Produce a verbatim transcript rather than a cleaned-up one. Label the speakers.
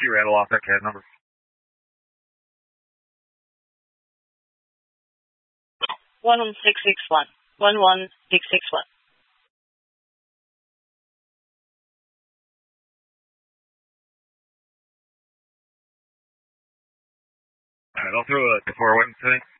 Speaker 1: you rattle off that C A D number?
Speaker 2: One one six six one. One one six six one.
Speaker 1: Alright, I'll throw a four one today.